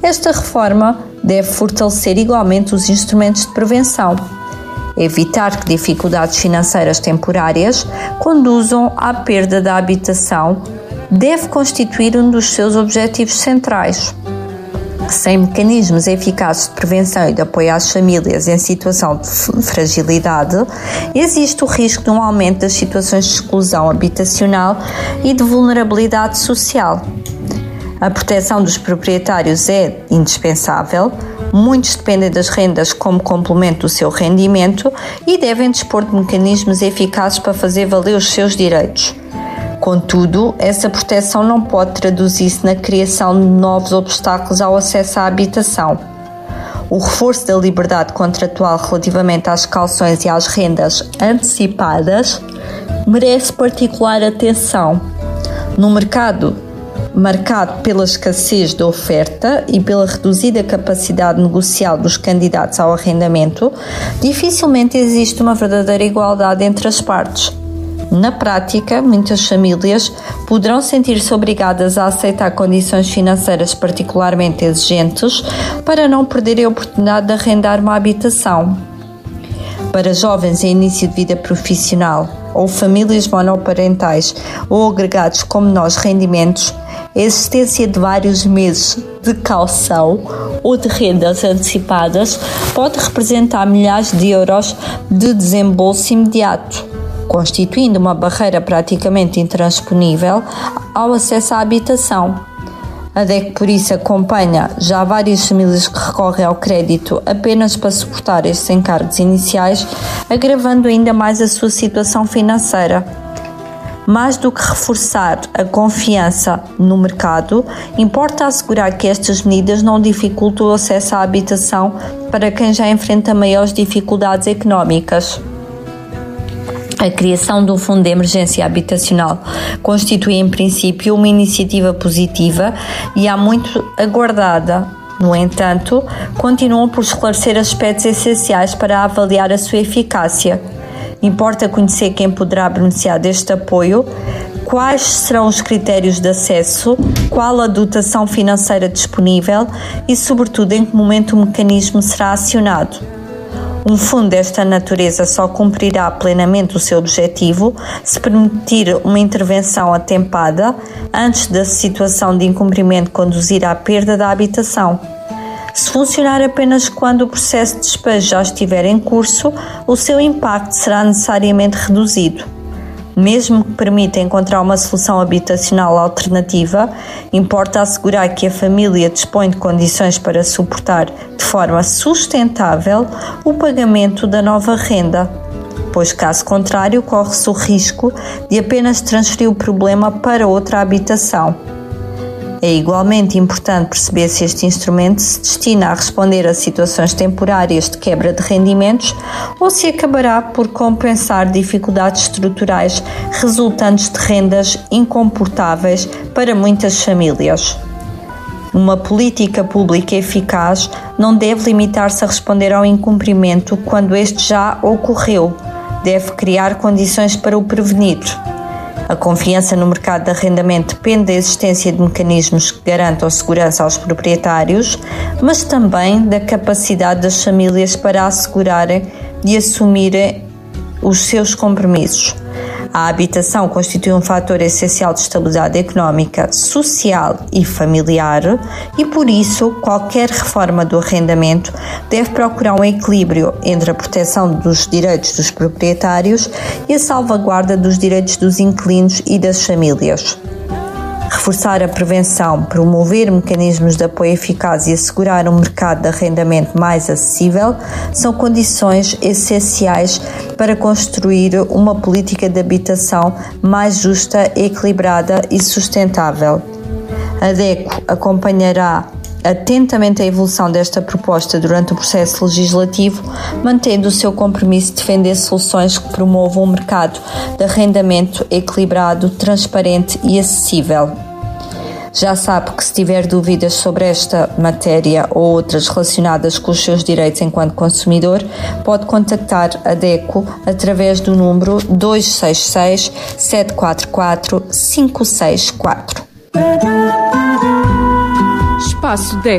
esta reforma deve fortalecer igualmente os instrumentos de prevenção, evitar que dificuldades financeiras temporárias conduzam à perda da habitação deve constituir um dos seus objetivos centrais. Sem mecanismos eficazes de prevenção e de apoio às famílias em situação de fragilidade, existe o risco de um aumento das situações de exclusão habitacional e de vulnerabilidade social. A proteção dos proprietários é indispensável. Muitos dependem das rendas como complemento do seu rendimento e devem dispor de mecanismos eficazes para fazer valer os seus direitos. Contudo, essa proteção não pode traduzir-se na criação de novos obstáculos ao acesso à habitação. O reforço da liberdade contratual relativamente às cauções e às rendas antecipadas merece particular atenção. No mercado marcado pela escassez da oferta e pela reduzida capacidade negocial dos candidatos ao arrendamento, dificilmente existe uma verdadeira igualdade entre as partes. Na prática, muitas famílias poderão sentir-se obrigadas a aceitar condições financeiras particularmente exigentes para não perderem a oportunidade de arrendar uma habitação. Para jovens em início de vida profissional ou famílias monoparentais ou agregados com menores rendimentos, a existência de vários meses de caução ou de rendas antecipadas pode representar milhares de euros de desembolso imediato, constituindo uma barreira praticamente intransponível ao acesso à habitação. A DEC, por isso, acompanha já várias famílias que recorrem ao crédito apenas para suportar estes encargos iniciais, agravando ainda mais a sua situação financeira. Mais do que reforçar a confiança no mercado, importa assegurar que estas medidas não dificultem o acesso à habitação para quem já enfrenta maiores dificuldades económicas. A criação de um fundo de emergência habitacional constitui, em princípio, uma iniciativa positiva e há muito aguardada. No entanto, continuam por esclarecer aspectos essenciais para avaliar a sua eficácia. Importa conhecer quem poderá beneficiar deste apoio, quais serão os critérios de acesso, qual a dotação financeira disponível e, sobretudo, em que momento o mecanismo será acionado. Um fundo desta natureza só cumprirá plenamente o seu objetivo se permitir uma intervenção atempada antes da situação de incumprimento conduzir à perda da habitação. Se funcionar apenas quando o processo de despejo já estiver em curso, o seu impacto será necessariamente reduzido. Mesmo que permita encontrar uma solução habitacional alternativa, importa assegurar que a família dispõe de condições para suportar de forma sustentável o pagamento da nova renda, pois caso contrário corre-se o risco de apenas transferir o problema para outra habitação. É igualmente importante perceber se este instrumento se destina a responder a situações temporárias de quebra de rendimentos ou se acabará por compensar dificuldades estruturais resultantes de rendas incomportáveis para muitas famílias. Uma política pública eficaz não deve limitar-se a responder ao incumprimento quando este já ocorreu, deve criar condições para o prevenir. A confiança no mercado de arrendamento depende da existência de mecanismos que garantam segurança aos proprietários, mas também da capacidade das famílias para assegurarem e assumirem os seus compromissos. A habitação constitui um fator essencial de estabilidade económica, social e familiar e, por isso, qualquer reforma do arrendamento deve procurar um equilíbrio entre a proteção dos direitos dos proprietários e a salvaguarda dos direitos dos inquilinos e das famílias. Reforçar a prevenção, promover mecanismos de apoio eficaz e assegurar um mercado de arrendamento mais acessível são condições essenciais para construir uma política de habitação mais justa, equilibrada e sustentável. A DECO acompanhará atentamente a evolução desta proposta durante o processo legislativo, mantendo o seu compromisso de defender soluções que promovam um mercado de arrendamento equilibrado, transparente e acessível. Já sabe que se tiver dúvidas sobre esta matéria ou outras relacionadas com os seus direitos enquanto consumidor, pode contactar a DECO através do número 266 744 564. Espaço DECO.